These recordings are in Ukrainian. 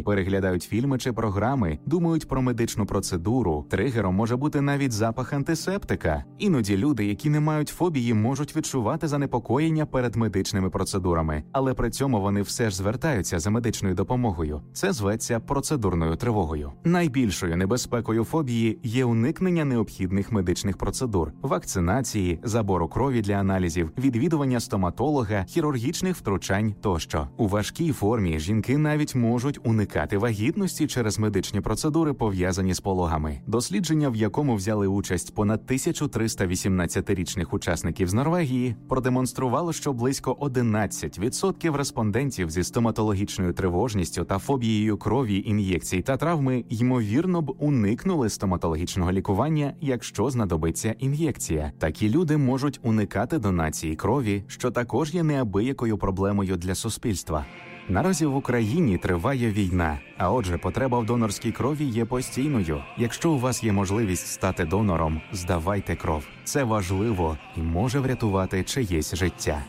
переглядають фільми чи програми, думають про медичну процедуру. Тригером може бути навіть запах антисептика. Іноді люди, які не мають фобії, можуть відчувати занепокоєння перед медичними процедурами, але при цьому вони все ж звертаються за медичною допомогою. Це зветься процедурною тривогою. Найбільшою небезпекою фобії є уникнення необхідних медичних процедур, вакцинації, забору крові для аналізів, відвідування стоматолога, хірургічних втручань тощо. У важкій формі жінки навіть можуть уникати вагітності через медичні процедури, пов'язані з пологами. Дослідження, в якому взяли участь понад 1300 18-річних учасників з Норвегії, продемонструвало, що близько 11% респондентів зі стоматологічною тривожністю та фобією крові, ін'єкцій та травми ймовірно б уникнули стоматологічного лікування, якщо знадобиться ін'єкція. Такі люди можуть уникати донації крові, що також є неабиякою проблемою для суспільства. Наразі в Україні триває війна, а отже, потреба в донорській крові є постійною. Якщо у вас є можливість стати донором, здавайте кров. Це важливо і може врятувати чиєсь життя.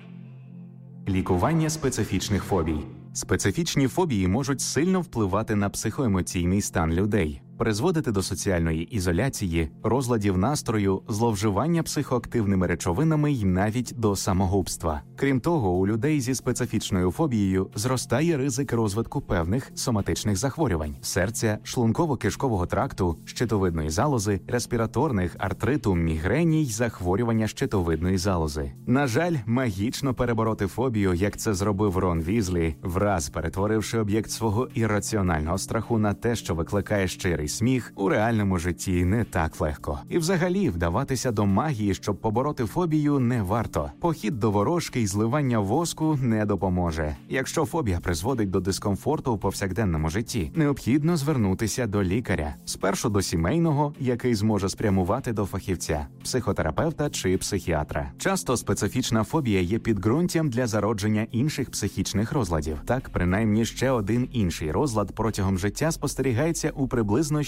Лікування специфічних фобій. Специфічні фобії можуть сильно впливати на психоемоційний стан людей, призводити до соціальної ізоляції, розладів настрою, зловживання психоактивними речовинами й навіть до самогубства. Крім того, у людей зі специфічною фобією зростає ризик розвитку певних соматичних захворювань – серця, шлунково-кишкового тракту, щитовидної залози, респіраторних, артриту, мігрені й захворювання щитовидної залози. На жаль, магічно перебороти фобію, як це зробив Рон Візлі, враз перетворивши об'єкт свого ірраціонального страху на те, що викликає щирий сміх, у реальному житті не так легко. І взагалі, вдаватися до магії, щоб побороти фобію, не варто. Похід до ворожки і зливання воску не допоможе. Якщо фобія призводить до дискомфорту в повсякденному житті, необхідно звернутися до лікаря. Спершу до сімейного, який зможе спрямувати до фахівця, психотерапевта чи психіатра. Часто специфічна фобія є підґрунтям для зародження інших психічних розладів. Так, принаймні, ще один інший розлад протягом життя спостерігається у приблизно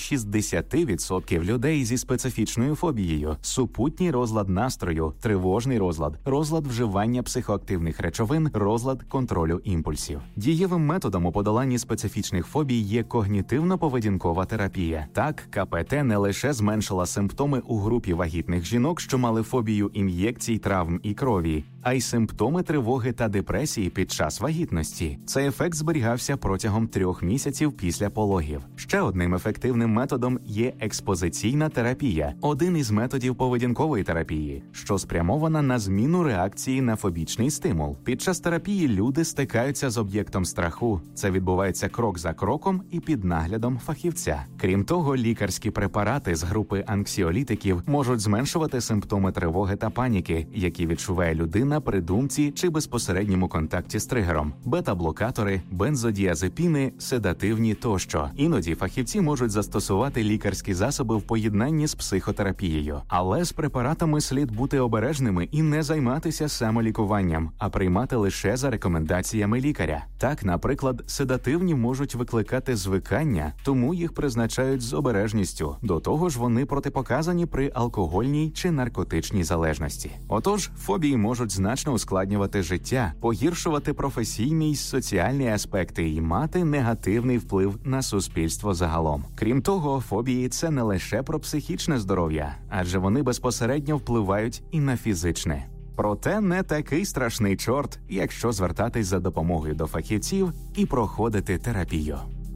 60% людей зі специфічною фобією: супутній розлад настрою, тривожний розлад, розлад вживання психоактивних речовин, розлад контролю імпульсів. Дієвим методом у подоланні специфічних фобій є когнітивно-поведінкова терапія. Так, КПТ не лише зменшила симптоми у групі вагітних жінок, що мали фобію ін'єкцій, травм і крові, а й симптоми тривоги та депресії під час вагітності. Цей ефект зберігався протягом 3 місяців після пологів. Ще одним ефективним методом є експозиційна терапія, один із методів поведінкової терапії, що спрямована на зміну реакції на фобічний стимул. Під час терапії люди стикаються з об'єктом страху. Це відбувається крок за кроком і під наглядом фахівця. Крім того, лікарські препарати з групи анксіолітиків можуть зменшувати симптоми тривоги та паніки, які відчуває людина при думці чи безпосередньому контакті з тригером. Бета-блокатори, бензодіазепіни, седативні тощо. Іноді фахівці можуть застосувати лікарські засоби в поєднанні з психотерапією. Але з препаратами слід бути обережними і не займатися самолікуванням, а приймати лише за рекомендаціями лікаря. Так, наприклад, седативні можуть викликати звикання, тому їх призначають з обережністю. До того ж, вони протипоказані при алкогольній чи наркотичній залежності. Отож, фобії можуть значно ускладнювати життя, погіршувати професійні й соціальні аспекти і мати негативний вплив на суспільство загалом. Крім того, фобії – це не лише про психічне здоров'я, адже вони безпосередньо впливають і на фізичне. Проте не такий страшний чорт, якщо звертатись за допомогою до фахівців і проходити терапію.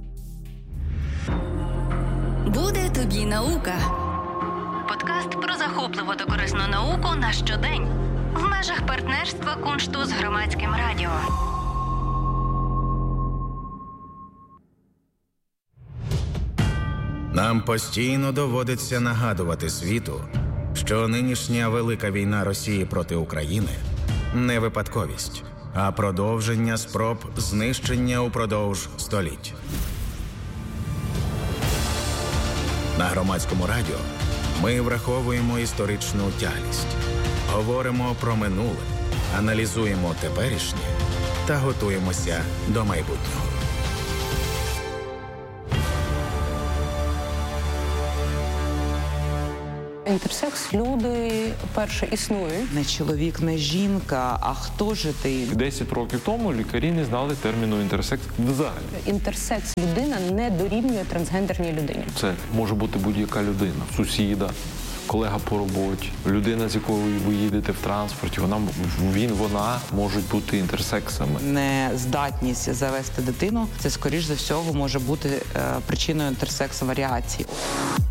Буде тобі наука. Подкаст про захопливу та корисну науку на щодень. В межах партнерства Куншту з Громадським радіо. Нам постійно доводиться нагадувати світу, що нинішня велика війна Росії проти України – не випадковість, а продовження спроб знищення упродовж століть. На Громадському радіо ми враховуємо історичну тяглість, говоримо про минуле, аналізуємо теперішнє та готуємося до майбутнього. Інтерсекс люди, перше, існують. Не чоловік, не жінка, а хто же ти? 10 років тому лікарі не знали терміну інтерсекс взагалі. Інтерсекс людина не дорівнює трансгендерній людині. Це може бути будь-яка людина, сусіда, колега по роботі, людина, з якою ви їдете в транспорті, вона можуть бути інтерсексами. Нездатність завести дитину – це, скоріш за всього, може бути причиною інтерсекс-варіації.